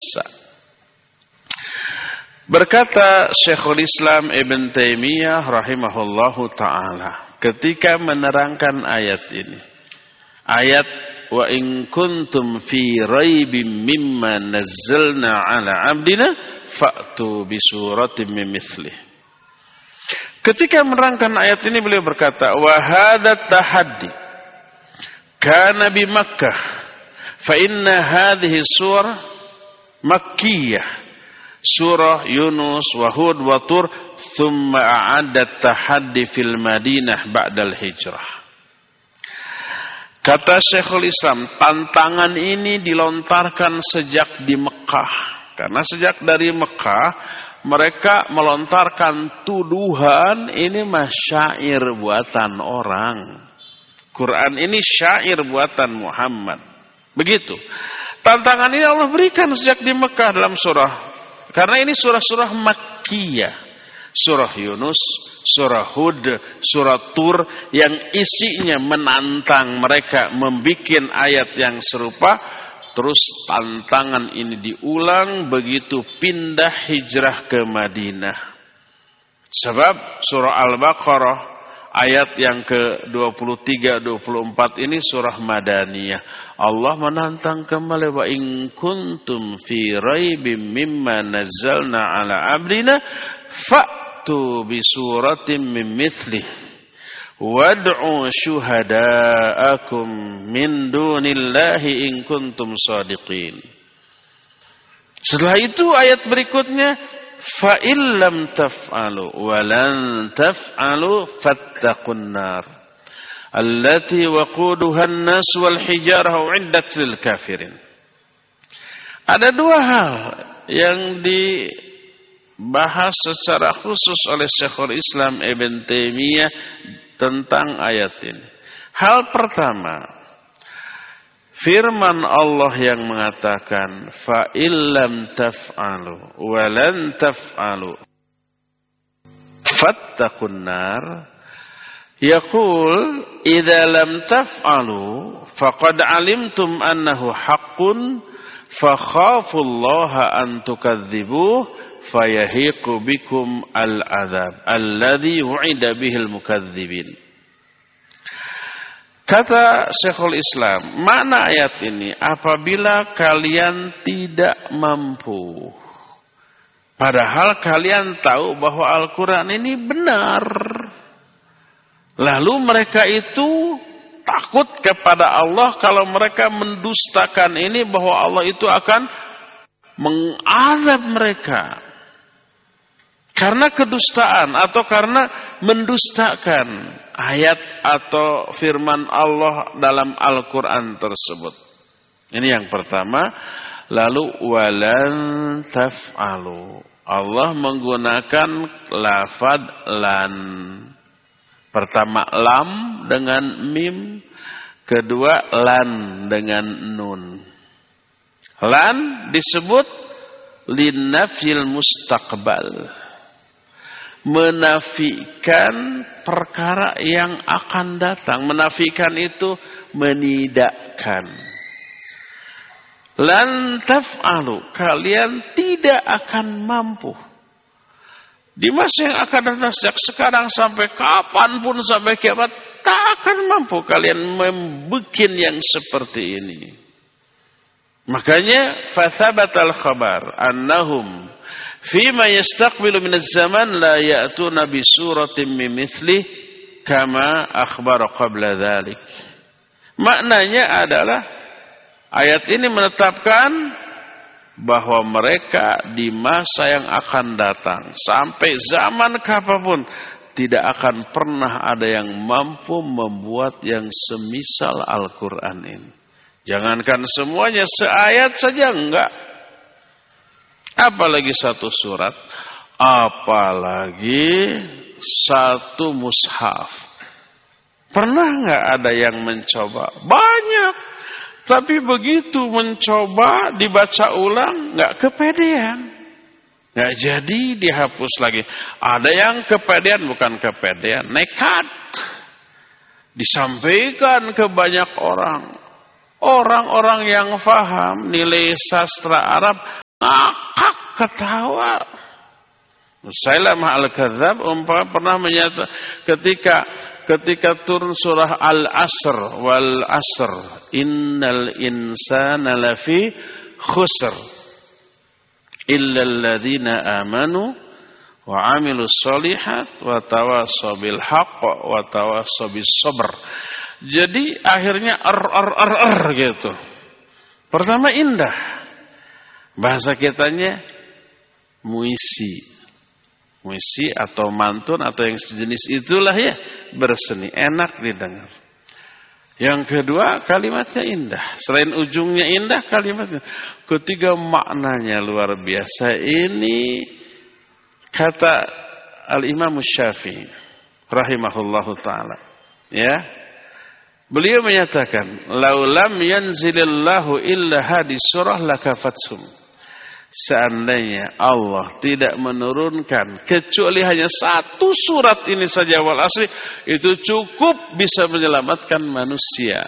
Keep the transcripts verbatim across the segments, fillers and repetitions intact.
Nisa. Berkata Syekhul Islam Ibn Taimiyah rahimahullahu ta'ala ketika menerangkan ayat ini. Ayat wa in kuntum fi raibim mimma nazzalna ala abdina fa'tu bi suratin min mithlih. Ketika menerangkan ayat ini beliau berkata wa hadha tahaddi kana bi Makkah fa inna hadhihi surah makkiyah surah Yunus wa Hud wa Tur thumma a'adda tahaddi fil Madinah ba'dal hijrah. Kata Syekhul Islam, tantangan ini dilontarkan sejak di Mekah. Karena sejak dari Mekah, mereka melontarkan tuduhan ini mah syair buatan orang. Quran ini syair buatan Muhammad. Begitu. Tantangan ini Allah berikan sejak di Mekah dalam surah. Karena ini surah-surah Makkiyah. Surah Yunus, surah Hud, surah Tur yang isinya menantang mereka membikin ayat yang serupa. Terus tantangan ini diulang begitu pindah hijrah ke Madinah. Sebab surah Al-Baqarah ayat yang ke dua puluh tiga dua puluh empat ini surah Madaniyah. Allah menantang kembali wa in kuntum fi raibim mimma nazzalna ala abdina fa'tu bi suratin min mithlih wad'u syuhada'akum min dunillahi in kuntum shadiqin. Setelah itu ayat berikutnya fa illam taf'alu wa lan taf'alu fattaqun nar allati waquduha an-nas wal hijarah uiddat lil kafirin. Ada dua hal yang dibahas secara khusus oleh Syekhul Islam Ibn Taimiyah tentang ayat ini. Hal pertama, firman Allah yang mengatakan fa illam taf'alu wa lan taf'alu fattaqun nar, yaqul idza lam taf'alu faqad alimtum annahu haqqun fakhafullaha an tukadzibuh fayahiqu bikum al-'adzab alladzi wu'ida bihil mukadzibin. Kata Syekhul Islam, makna ayat ini apabila kalian tidak mampu, padahal kalian tahu bahwa Al-Quran ini benar, lalu mereka itu takut kepada Allah kalau mereka mendustakan ini, bahwa Allah itu akan mengazab mereka karena kedustaan atau karena mendustakan ayat atau firman Allah dalam Al-Quran tersebut. Ini yang pertama. Lalu walan taf'alu, Allah menggunakan lafad lan. Pertama lam dengan mim, kedua lan dengan nun. Lan disebut linnafil mustaqbal, menafikan perkara yang akan datang. Menafikan itu menidakkan. Lan taf'alu, kalian tidak akan mampu. Di masa yang akan datang, sejak sekarang sampai kapanpun, sampai kiamat, tak akan mampu kalian membuat yang seperti ini. Makanya fathabatal khabar annahum fima yastaqbilu min az-zaman la ya'tuna bi suratin min mithlih kama akhbara qabla dhalik. Maknanya adalah ayat ini menetapkan bahwa mereka di masa yang akan datang sampai zaman kapanpun tidak akan pernah ada yang mampu membuat yang semisal Al-Quran ini. Jangankan semuanya, seayat saja enggak. Apalagi satu surat, apalagi satu mushaf. Pernah enggak ada yang mencoba? Banyak. Tapi begitu mencoba dibaca ulang, enggak kepedean. Enggak jadi dihapus lagi. Ada yang kepedean, bukan kepedean, nekat. Disampaikan ke banyak orang. Orang-orang yang faham nilai sastra Arab ngakak ketawa. Musailamah al-Kadzdzab umpama pernah menyatakan ketika ketika turun surah Al-Asr wal Asr innal insana lafi khusr illa alladziina aamanu wa 'amilus shalihat wa tawassaw bil haqq wa tawassaw bis sabr. Jadi akhirnya er er er er gitu. Pertama indah. Bahasa kitanya muisi. Muisi atau mantun atau yang sejenis itulah ya, berseni, enak didengar. Yang kedua kalimatnya indah. Selain ujungnya indah, kalimatnya. Ketiga maknanya luar biasa. Ini kata Al-Imam Syafi'i rahimahullahu taala. Ya. Beliau menyatakan, "Laulam yanzilillahu illa hadis surah lakafatsum." Seandainya Allah tidak menurunkan kecuali hanya satu surat ini saja wal asri, itu cukup bisa menyelamatkan manusia.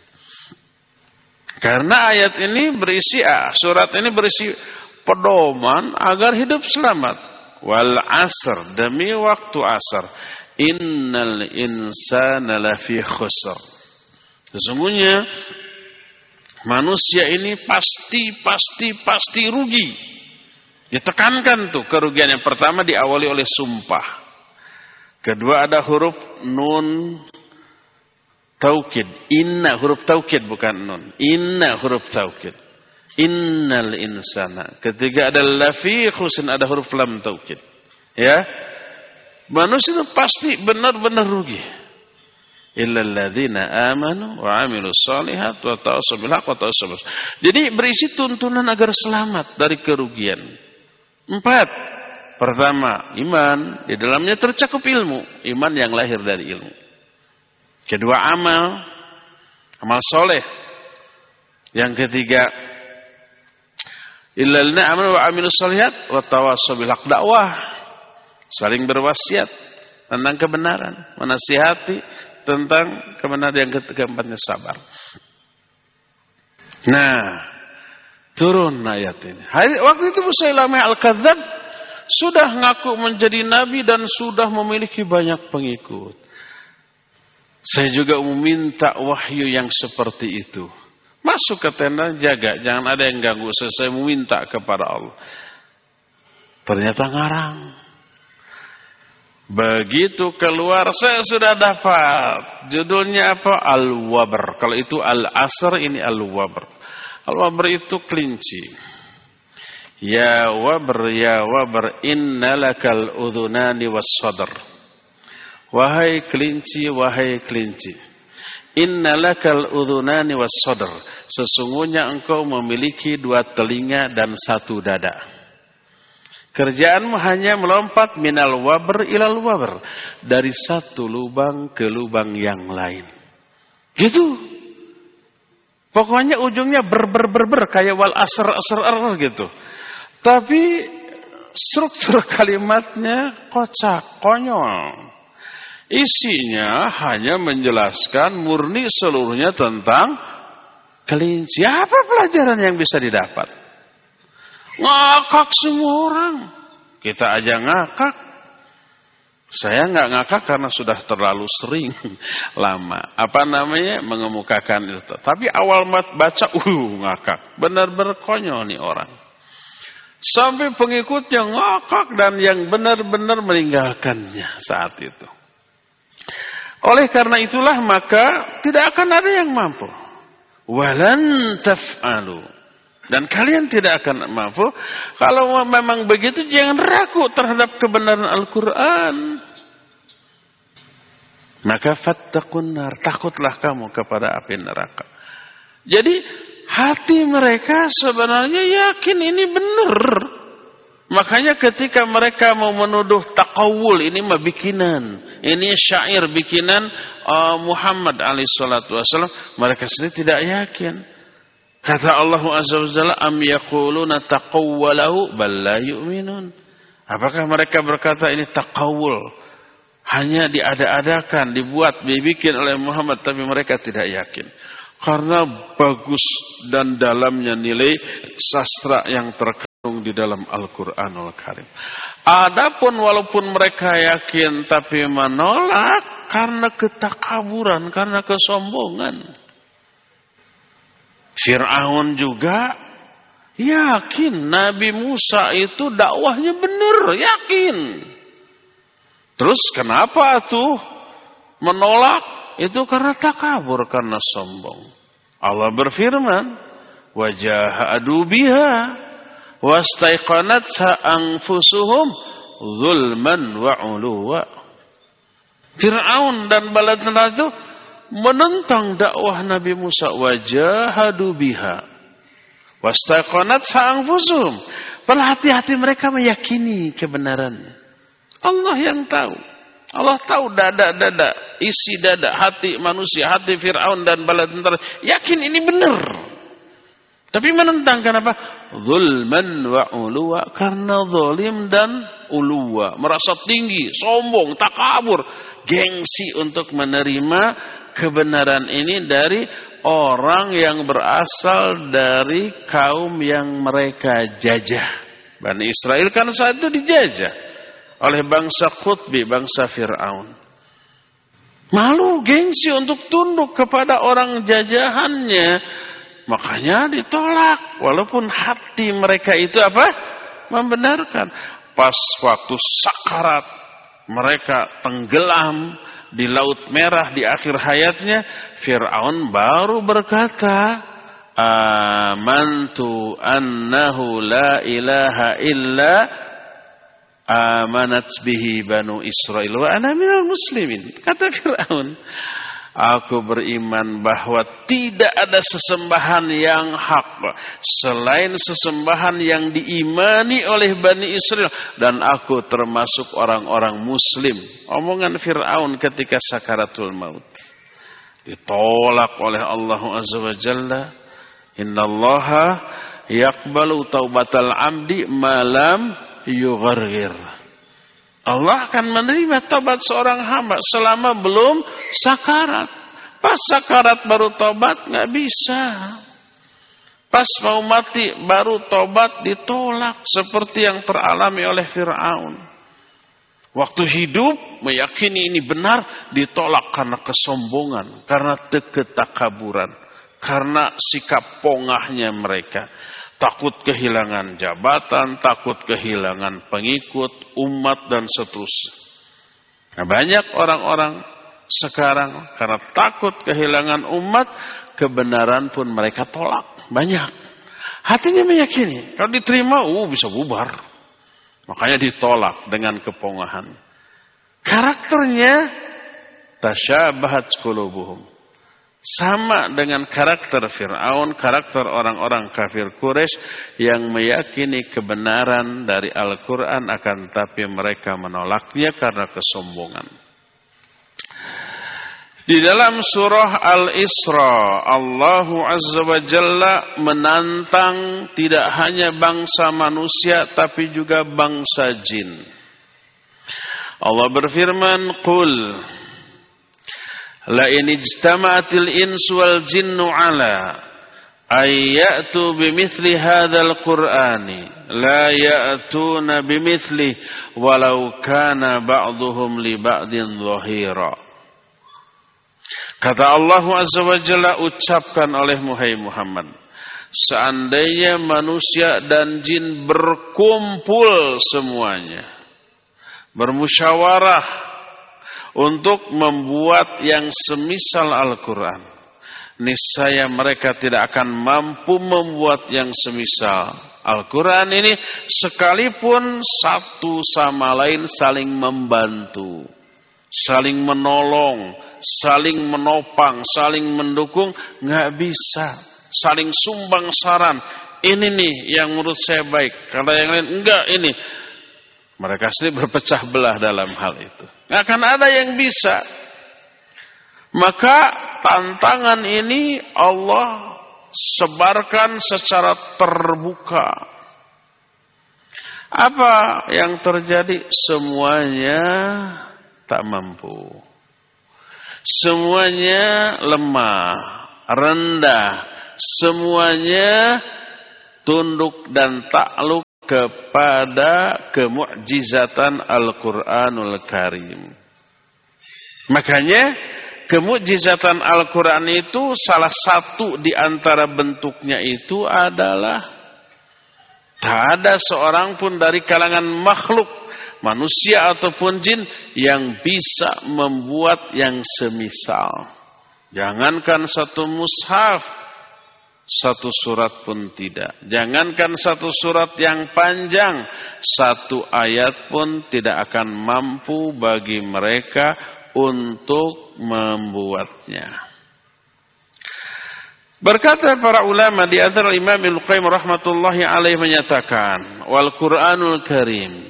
Karena ayat ini berisi, surat ini berisi pedoman agar hidup selamat. Wal asr, demi waktu asar. Innal insana lafi khusr. Sesungguhnya manusia ini pasti, pasti, pasti rugi. Ditekankan tuh kerugian. Yang pertama diawali oleh sumpah. Kedua ada huruf nun taukid. Inna huruf taukid bukan nun. Inna huruf taukid. Innal insana. Ketiga ada lafi khusn, ada huruf lam taukid. Ya. Manusia itu pasti benar-benar rugi. Illal ladzina amanu wa 'amilus shalihat wa tawassaw bil haqq wa tawassaw bis sabr. Jadi berisi tuntunan agar selamat dari kerugian. Empat. Pertama, iman, di dalamnya tercakup ilmu, iman yang lahir dari ilmu. Kedua, amal, amal soleh. Yang ketiga, illal ladzina amanu wa 'amilus shalihat wa tawassaw bil haqq, dakwah, saling berwasiat tentang kebenaran, menasihati tentang kebenaran. Yang keempatnya sabar. Nah, turun ayat ini. Waktu itu Musailamah al-Kadzdzab sudah ngaku menjadi nabi dan sudah memiliki banyak pengikut. Saya juga meminta wahyu yang seperti itu. Masuk ke tenda, jaga, jangan ada yang ganggu. Saya meminta kepada Allah. Ternyata ngarang. Begitu keluar saya sudah dapat. Judulnya apa? Al-Wabr. Kalau itu Al-Asr, ini Al-Wabr. Al-Wabr itu kelinci. Ya Wabr, ya Wabr, innalakal udhunani was-sadr. Wahai kelinci, wahai kelinci. Innalakal udhunani was-sadr. Sesungguhnya engkau memiliki dua telinga dan satu dada. Kerjaanmu hanya melompat minal wabr ilal wabr. Dari satu lubang ke lubang yang lain. Gitu. Pokoknya ujungnya ber ber ber ber kayak wal asr asr ar gitu. Tapi struktur kalimatnya kocak, konyol. Isinya hanya menjelaskan murni seluruhnya tentang kelinci. Apa pelajaran yang bisa didapat? Ngakak semua orang. Kita aja ngakak. Saya nggak ngakak karena sudah terlalu sering lama. Apa namanya? Mengemukakan itu. Tapi awal baca, uh ngakak. Benar-benar konyol nih orang. Sampai pengikutnya ngakak dan yang benar-benar meninggalkannya saat itu. Oleh karena itulah maka tidak akan ada yang mampu. Walan taf'alu. Dan kalian tidak akan mampu. Kalau memang begitu, jangan ragu terhadap kebenaran Al-Quran. Maka fattaqun nar, takutlah kamu kepada api neraka. Jadi hati mereka sebenarnya yakin ini benar. Makanya ketika mereka mau menuduh taqawul, ini mah bikinan, ini syair bikinan uh, Muhammad alaihi salatu wasallam, mereka sendiri tidak yakin. Kata Allah Azza wa Jalla, am yaquluna taqawwalahu bal la yu'minun. Apakah mereka berkata ini taqawul, hanya diada-adakan, dibuat, dibikin oleh Muhammad, tapi mereka tidak yakin. Karena bagus dan dalamnya nilai sastra yang terkenal. di dalam Al-Qur'anul Karim. Adapun walaupun mereka yakin tapi menolak karena ketakaburan, karena kesombongan. Fir'aun juga yakin Nabi Musa itu dakwahnya benar, yakin. Terus kenapa tuh menolak? Itu karena takabur, karena sombong. Allah berfirman, wajahadu biha wastaiqanatha anfusuhum zulman wa uluwa. Fir'aun dan bala tentara itu menentang dakwah Nabi Musa, wajahadu biha wastaiqanatha anfusuhum. Berhati-hati mereka meyakini kebenaran. Allah yang tahu. Allah tahu dada-dada, isi dada, hati manusia, hati Fir'aun dan bala tentara. Yakin ini benar. Tapi menentang kenapa? Zulman wa uluwa. Karena zalim dan uluwa. Merasa tinggi, sombong, takabur. Gengsi untuk menerima kebenaran ini dari orang yang berasal dari kaum yang mereka jajah. Bani Israel kan saat itu dijajah oleh bangsa Qutbi, bangsa Fir'aun. Malu, gengsi untuk tunduk kepada orang jajahannya. Makanya ditolak. Walaupun hati mereka itu apa? Membenarkan. Pas waktu sakarat, mereka tenggelam di Laut Merah di akhir hayatnya. Fir'aun baru berkata, amantu annahu la ilaha illa amanat bihi banu Israel wa ana minal muslimin. Kata Fir'aun, aku beriman bahwa tidak ada sesembahan yang hak selain sesembahan yang diimani oleh Bani Israel, dan aku termasuk orang-orang muslim. Omongan Fir'aun ketika sakaratul maut. Ditolak oleh Allah Azza wa Jalla. Innallaha yaqbalu taubatal abdi malam yughargir. Allah akan menerima taubat seorang hamba selama belum sakarat. Pas sakarat baru taubat nggak bisa. Pas mau mati baru taubat ditolak seperti yang teralami oleh Fir'aun. Waktu hidup meyakini ini benar, ditolak karena kesombongan, karena ketakaburan, karena sikap pongahnya mereka. Takut kehilangan jabatan, takut kehilangan pengikut, umat, dan seterusnya. Nah, banyak orang-orang sekarang karena takut kehilangan umat, kebenaran pun mereka tolak. Banyak. Hatinya meyakini, kalau diterima, uh, bisa bubar. Makanya ditolak dengan kepongahan. Karakternya, tasyabahat qulubuhum. Sama dengan karakter Fir'aun, karakter orang-orang kafir Quraisy yang meyakini kebenaran dari Al-Quran, akan tapi mereka menolaknya karena kesombongan. Di dalam surah Al-Isra, Allah Azza wa Jalla menantang tidak hanya bangsa manusia tapi juga bangsa jin. Allah berfirman, Qul la in ijtama'atil insu wal jinnu ala ay ya'tu bimithli hadzal qur'ani la ya'tuna bimithli walau kana ba'dhum li ba'din dhahira. Kata Allah Azza wa Jalla, ucapkan olehmu hai Muhammad, seandainya manusia dan jin berkumpul semuanya, bermusyawarah untuk membuat yang semisal Al-Quran, niscaya mereka tidak akan mampu membuat yang semisal Al-Quran ini, sekalipun satu sama lain saling membantu, saling menolong, saling menopang, saling mendukung, nggak bisa. Saling sumbang saran, ini nih yang menurut saya baik, kalau yang lain enggak ini. Mereka sendiri berpecah belah dalam hal itu. Nggak akan ada yang bisa. Maka tantangan ini Allah sebarkan secara terbuka. Apa yang terjadi? Semuanya tak mampu. Semuanya lemah, rendah. Semuanya tunduk dan takluk kepada kemu'jizatan Al-Quranul Karim. Makanya kemu'jizatan Al-Quran itu salah satu di antara bentuknya itu adalah tak ada seorang pun dari kalangan makhluk, manusia ataupun jin yang bisa membuat yang semisal. Jangankan satu mushaf, satu surat pun tidak. Jangankan satu surat yang panjang, satu ayat pun tidak akan mampu bagi mereka untuk membuatnya. Berkata para ulama di antara Imam Ibnu Qayyim rahmatullahi alaihi menyatakan, wal Qur'anul Karim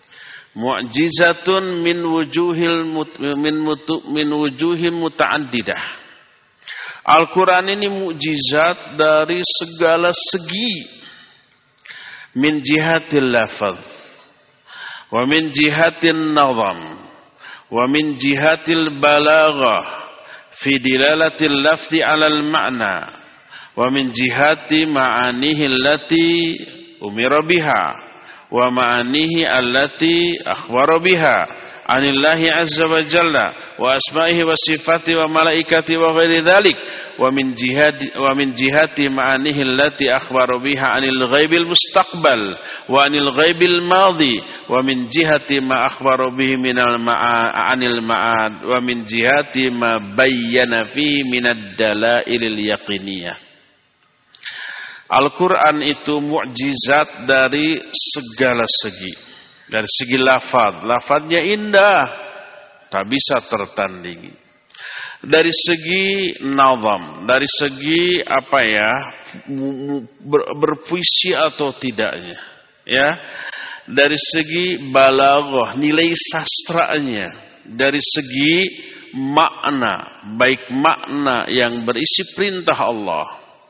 mu'jizatun min wujuhil min mutu, min wujuhim muta'addidah. Al-Quran ini mukjizat dari segala segi, min jihatil lafaz wa min jihatin nazam wa min jihatil balaghah fi dilalatil lafzi 'alal ma'na wa min jihati ma'anihi allati umira biha wa ma'anihi allati akhbara biha anillahi azza wa jalla wa asma'ihi wa sifati wa malaikati wa ghairi dhalik wa min jihati wa min jihati ma'anihi allati akhbara biha anil ghaibil mustaqbal wa anil ghaibil madhi wa min jihati ma akhbara bihi minal ma'a anil ma'ad wa min jihati ma bayyana fihi minad dalailil yaqiniyah. Al-Quran itu mukjizat dari segala segi. Dari segi lafaz, lafaznya indah, tak bisa tertandingi. Dari segi nazam, dari segi apa ya, ber, berpuisi atau tidaknya, ya. Dari segi balaghah, nilai sastranya, dari segi makna, baik makna yang berisi perintah Allah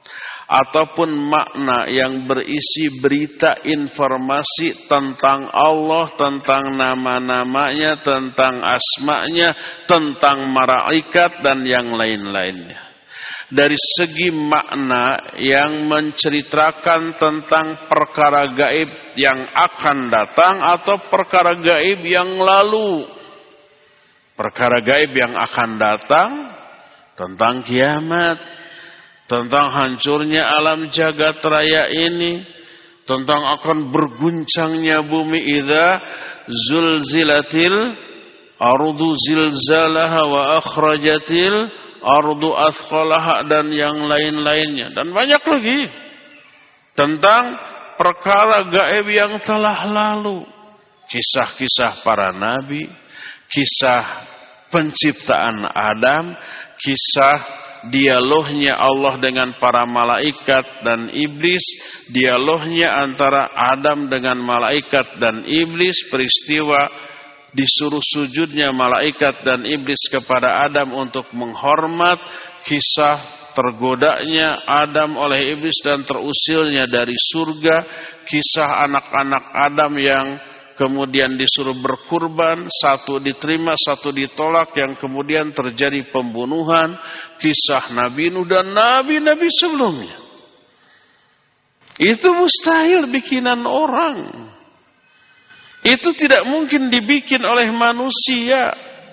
ataupun makna yang berisi berita informasi tentang Allah, tentang nama-namanya, tentang asma'nya, tentang malaikat dan yang lain-lainnya. Dari segi makna yang menceritakan tentang perkara gaib yang akan datang atau perkara gaib yang lalu. Perkara gaib yang akan datang tentang kiamat, tentang hancurnya alam jagat raya ini, tentang akan berguncangnya bumi idza zulzilatil ardu zilzalaha wa akhrajatil ardu athqalaha dan yang lain-lainnya, dan banyak lagi tentang perkara gaib yang telah lalu, kisah-kisah para nabi, kisah penciptaan Adam, kisah dialognya Allah dengan para malaikat dan iblis, dialognya antara Adam dengan malaikat dan iblis, peristiwa disuruh sujudnya malaikat dan iblis kepada Adam untuk menghormat, kisah tergodanya Adam oleh iblis dan terusilnya dari surga, kisah anak-anak Adam yang kemudian disuruh berkurban, satu diterima, satu ditolak, yang kemudian terjadi pembunuhan, kisah Nabi Nuh dan nabi-nabi sebelumnya. Itu mustahil bikinan orang. Itu tidak mungkin dibikin oleh manusia.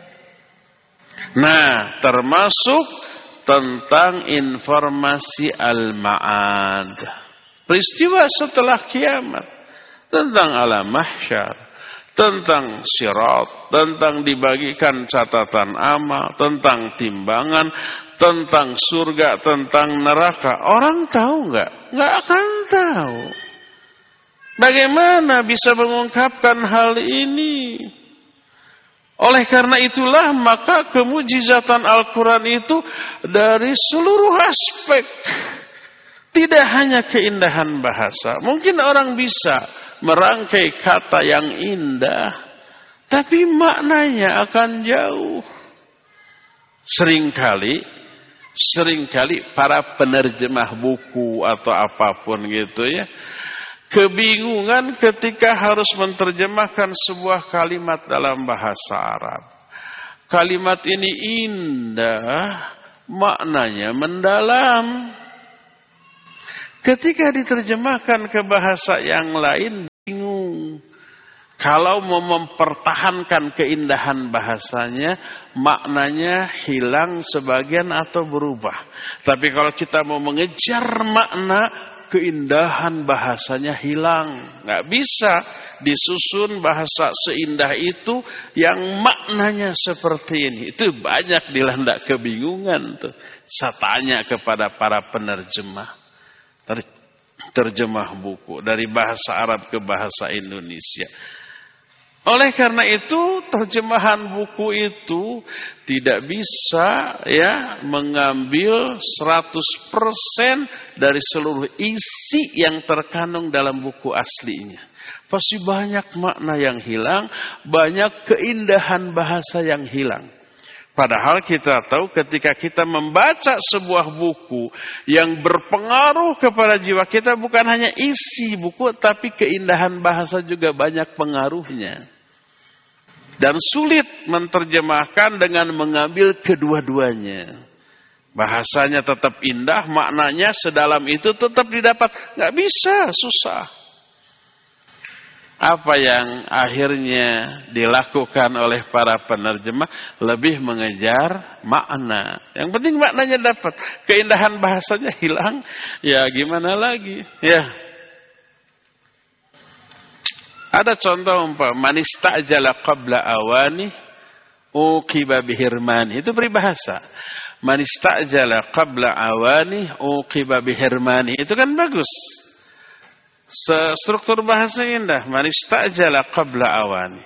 Nah, termasuk tentang informasi al-ma'ad, peristiwa setelah kiamat, tentang alam mahsyar, tentang sirat, tentang dibagikan catatan amal, tentang timbangan, tentang surga, tentang neraka. Orang tahu nggak? Nggak akan tahu. Bagaimana bisa mengungkapkan hal ini? Oleh karena itulah maka kemujizatan Al-Quran itu dari seluruh aspek. Tidak hanya keindahan bahasa. Mungkin orang bisa merangkai kata yang indah, tapi maknanya akan jauh. Seringkali, seringkali para penerjemah buku atau apapun gitu ya, kebingungan ketika harus menerjemahkan sebuah kalimat dalam bahasa Arab. Kalimat ini indah, maknanya mendalam. Ketika diterjemahkan ke bahasa yang lain, Kalau mau mempertahankan keindahan bahasanya, maknanya hilang sebagian atau berubah. Tapi kalau kita mau mengejar makna, keindahan bahasanya hilang. Nggak bisa disusun bahasa seindah itu yang maknanya seperti ini. Itu banyak dilanda kebingungan tuh. Saya tanya kepada para penerjemah, terjemah buku dari bahasa Arab ke bahasa Indonesia. Oleh karena itu, terjemahan buku itu tidak bisa ya mengambil seratus persen dari seluruh isi yang terkandung dalam buku aslinya. Pasti banyak makna yang hilang, banyak keindahan bahasa yang hilang. Padahal kita tahu ketika kita membaca sebuah buku yang berpengaruh kepada jiwa kita, bukan hanya isi buku, tapi keindahan bahasa juga banyak pengaruhnya. Dan sulit menerjemahkan dengan mengambil kedua-duanya. Bahasanya tetap indah, maknanya sedalam itu tetap didapat. Nggak bisa, susah. Apa yang akhirnya dilakukan oleh para penerjemah? Lebih mengejar makna. Yang penting maknanya dapat. Keindahan bahasanya hilang, ya gimana lagi? Ya. Ada contoh umpama, man istajala qabla awani uqiba bihirmani. Itu peribahasa. Man istajala qabla awani uqiba bihirmani. Itu kan bagus. Struktur bahasa indah. Man istajala qabla awani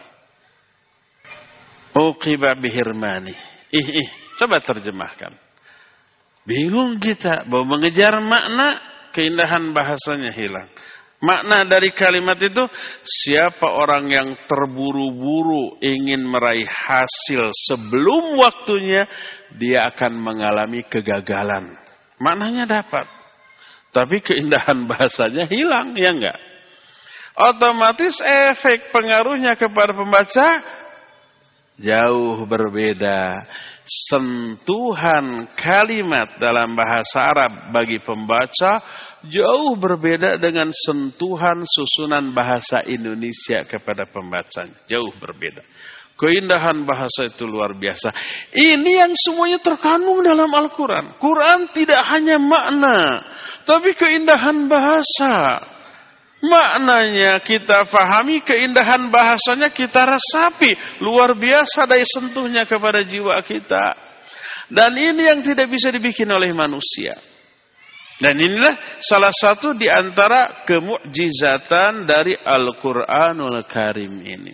uqiba bihirmani. Ih, ih, coba terjemahkan. Bingung kita, mau mengejar makna, keindahan bahasanya hilang. Makna dari kalimat itu, siapa orang yang terburu-buru ingin meraih hasil sebelum waktunya, dia akan mengalami kegagalan. Maknanya dapat. Tapi keindahan bahasanya hilang, ya enggak? Otomatis efek pengaruhnya kepada pembaca jauh berbeda. Sentuhan kalimat dalam bahasa Arab bagi pembaca jauh berbeda dengan sentuhan susunan bahasa Indonesia kepada pembacanya. Jauh berbeda. Keindahan bahasa itu luar biasa. Ini yang semuanya terkandung dalam Al-Quran. Quran tidak hanya makna, tapi keindahan bahasa. Maknanya kita fahami, keindahan bahasanya kita resapi. Luar biasa daya sentuhnya kepada jiwa kita. Dan ini yang tidak bisa dibikin oleh manusia. Dan inilah salah satu di antara kemukjizatan dari Al-Quranul Karim ini.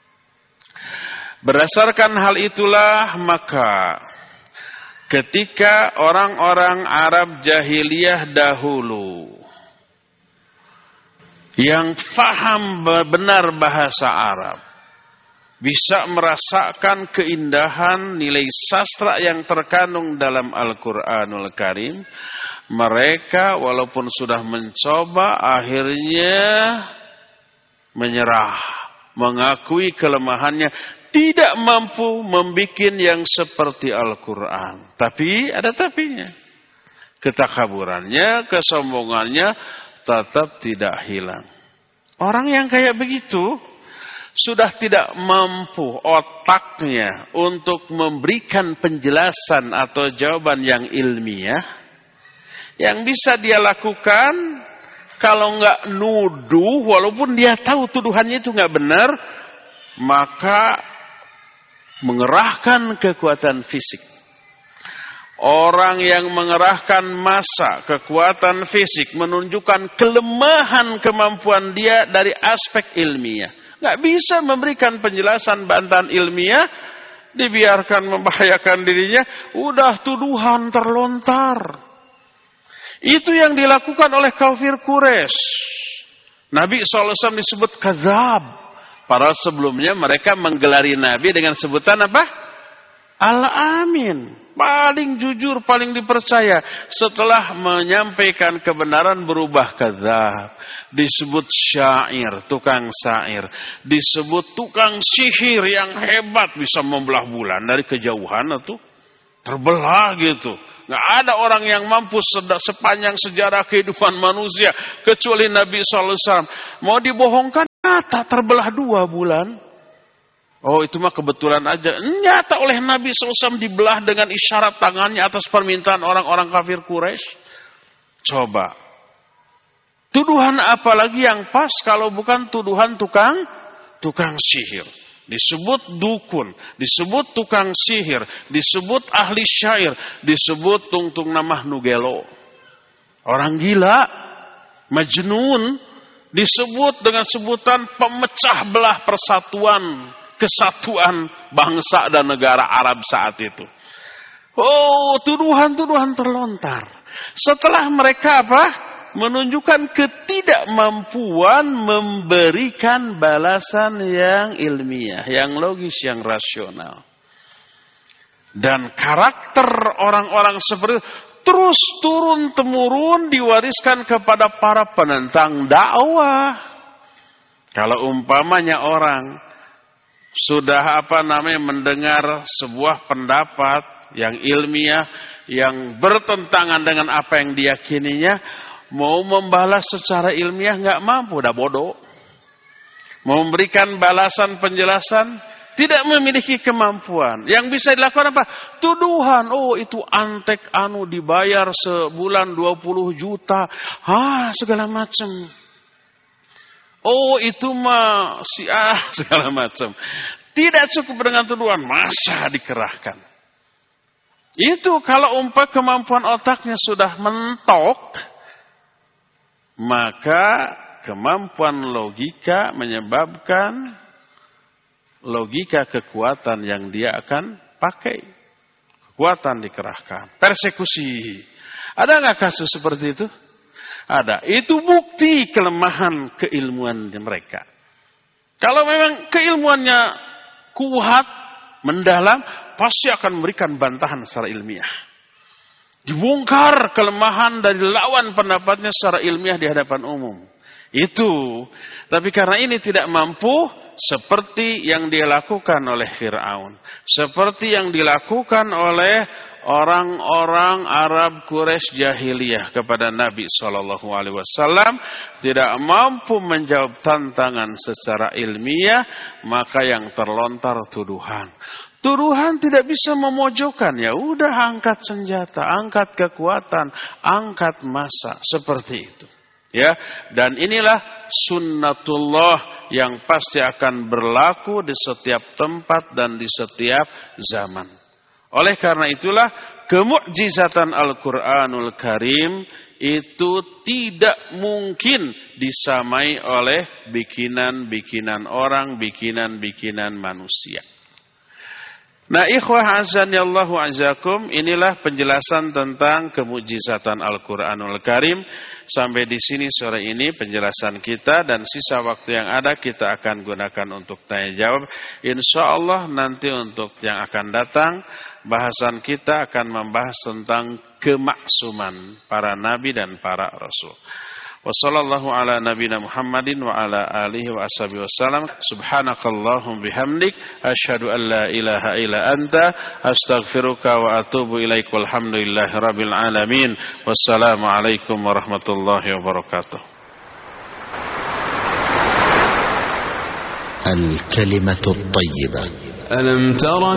Berdasarkan hal itulah maka ketika orang-orang Arab jahiliyah dahulu yang faham benar bahasa Arab, bisa merasakan keindahan nilai sastra yang terkandung dalam Al-Quranul Karim, mereka walaupun sudah mencoba akhirnya menyerah, mengakui kelemahannya, tidak mampu membuat yang seperti Al-Quran. Tapi ada tapinya. Ketakaburannya, kesombongannya tetap tidak hilang. Orang yang kayak begitu sudah tidak mampu otaknya untuk memberikan penjelasan atau jawaban yang ilmiah. Yang bisa dia lakukan, kalau nggak nuduh, walaupun dia tahu tuduhannya itu nggak benar, maka mengerahkan kekuatan fisik. Orang yang mengerahkan massa, kekuatan fisik, menunjukkan kelemahan kemampuan dia dari aspek ilmiah. Nggak bisa memberikan penjelasan bantahan ilmiah, dibiarkan membahayakan dirinya, udah tuduhan terlontar. Itu yang dilakukan oleh kafir Quraisy. Nabi shallallahu alaihi wasallam disebut kadzab. Padahal sebelumnya mereka menggelari Nabi dengan sebutan apa? Al-Amin. Paling jujur, paling dipercaya. Setelah menyampaikan kebenaran berubah kadzab. Disebut syair, tukang syair. Disebut tukang sihir yang hebat, bisa membelah bulan dari kejauhan itu. Terbelah gitu. Nggak ada orang yang mampu sepanjang sejarah kehidupan manusia kecuali Nabi shallallahu alaihi wasallam. Mau dibohongkan tak terbelah dua bulan. Oh itu mah kebetulan aja. Nyata oleh Nabi shallallahu alaihi wasallam dibelah dengan isyarat tangannya atas permintaan orang-orang kafir Quraisy. Coba. Tuduhan apa lagi yang pas kalau bukan tuduhan tukang tukang sihir. Disebut dukun, disebut tukang sihir, disebut ahli syair, disebut tungtung namah nugelo. Orang gila, majnun, disebut dengan sebutan pemecah belah persatuan, kesatuan bangsa dan negara Arab saat itu. Oh, tuduhan-tuduhan terlontar. Setelah mereka apa? Menunjukkan ketidakmampuan memberikan balasan yang ilmiah, yang logis, yang rasional. Dan karakter orang-orang seperti itu terus turun-temurun diwariskan kepada para penentang dakwah. Kalau umpamanya orang sudah apa namanya mendengar sebuah pendapat yang ilmiah, yang bertentangan dengan apa yang diyakininya, mau membalas secara ilmiah nggak mampu, dah bodoh. Mau memberikan balasan penjelasan, tidak memiliki kemampuan. Yang bisa dilakukan apa? Tuduhan. Oh itu antek anu dibayar sebulan dua puluh juta. Ah segala macam. Oh itu mah si ah segala macam. Tidak cukup dengan tuduhan, masa dikerahkan. Itu kalau umpah kemampuan otaknya sudah mentok, maka kemampuan logika menyebabkan logika kekuatan yang dia akan pakai. Kekuatan dikerahkan. Persekusi. Ada nggak kasus seperti itu? Ada. Itu bukti kelemahan keilmuan mereka. Kalau memang keilmuannya kuat, mendalam, pasti akan memberikan bantahan secara ilmiah. Dibongkar kelemahan dari lawan pendapatnya secara ilmiah di hadapan umum. Itu. Tapi karena ini tidak mampu, seperti yang dilakukan oleh Fir'aun. Seperti yang dilakukan oleh orang-orang Arab Quraisy jahiliyah kepada Nabi shallallahu alaihi wasallam. Tidak mampu menjawab tantangan secara ilmiah, maka yang terlontar tuduhan. Tuduhan tidak bisa memojokkan. Ya udah angkat senjata, angkat kekuatan, angkat massa. Seperti itu. Ya, dan inilah sunnatullah yang pasti akan berlaku di setiap tempat dan di setiap zaman. Oleh karena itulah kemukjizatan Al-Quranul Karim itu tidak mungkin disamai oleh bikinan-bikinan orang, bikinan-bikinan manusia. Nah, ikhwah azani Allahu azakum, inilah penjelasan tentang kemujizatan Al-Quranul Karim. Sampai di sini sore ini penjelasan kita, dan sisa waktu yang ada kita akan gunakan untuk tanya jawab. Insya Allah nanti untuk yang akan datang, bahasan kita akan membahas tentang kemaksuman para nabi dan para rasul. Wassallallahu ala nabiyina Muhammadin wa ala alihi wa ashabihi wasallam. Subhanakallahum bihamdik asyhadu an la ilaha illa anta astaghfiruka wa atubu ilaik. Walhamdulillahi rabbil alamin. Wassalamu alaikum warahmatullahi wabarakatuh. Al-kalimatu at-tayyibah. Alam tara